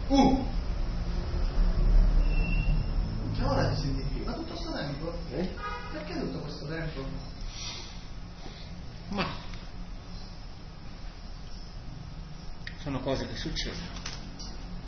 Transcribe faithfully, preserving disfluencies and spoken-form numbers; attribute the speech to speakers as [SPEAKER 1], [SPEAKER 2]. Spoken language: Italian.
[SPEAKER 1] Uh! Che ora ti significa? Ma tutto sto tempo?
[SPEAKER 2] Eh?
[SPEAKER 1] Perché tutto questo tempo?
[SPEAKER 2] Ma sono cose che succedono.